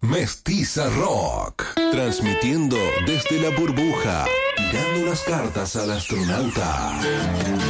Mestiza Rock, transmitiendo desde la burbuja, tirando las cartas al astronauta.